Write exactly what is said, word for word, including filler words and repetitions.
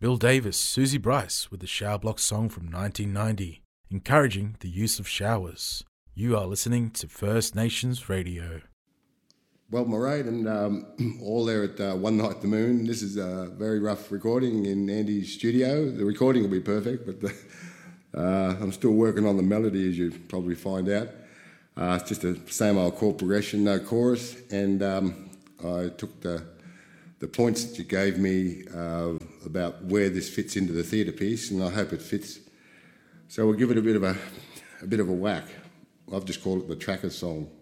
Bill Davis, Susie Bryce with the Shower Block song from nineteen ninety, encouraging the use of showers. You are listening to First Nations Radio. Well, Mairead and um, all there at uh, One Night the Moon. This is a very rough recording in Andy's studio. The recording will be perfect, but the, uh, I'm still working on the melody, as you probably find out. Uh, it's just the same old chord progression, no chorus, and um, I took the the points that you gave me uh, about where this fits into the theatre piece, and I hope it fits. So we'll give it a bit of a a bit of a whack. I've just called it the Tracker song.